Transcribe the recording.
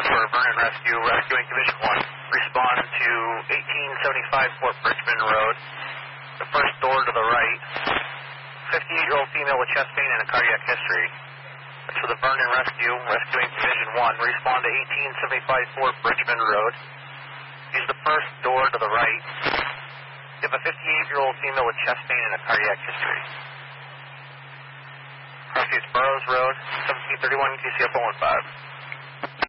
for Vernon Rescue, rescuing Division 1. Respond to 1875 Fort Bridgman Road. The first door to the right. 58-year-old female with chest pain and a cardiac history. That's for the Vernon Rescue, rescuing Division 1. Respond to 1875 Fort Bridgman Road. Use the first door to the right. You have a 58-year-old female with chest pain and a cardiac history. Crossroads Burroughs Road, 1731, QCF 015.